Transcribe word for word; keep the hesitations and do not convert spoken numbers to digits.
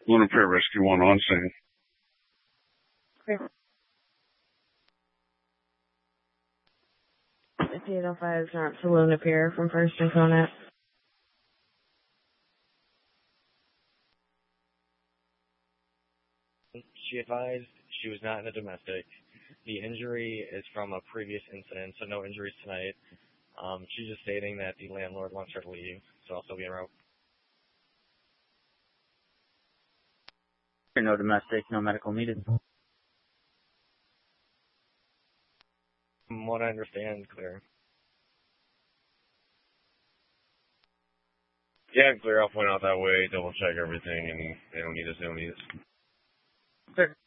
Luna Pier Rescue one on scene. Okay. eight oh five is not to Luna Pier from First and Conant. She advised she was not in a domestic. The injury is from a previous incident, so no injuries tonight. Um, she's just stating that the landlord wants her to leave, so I'll still be en route. No domestic, no medical needed. From what I understand, clear. Yeah, clear. I'll point out that way, double check everything, and they don't need us, they don't need us. Sure.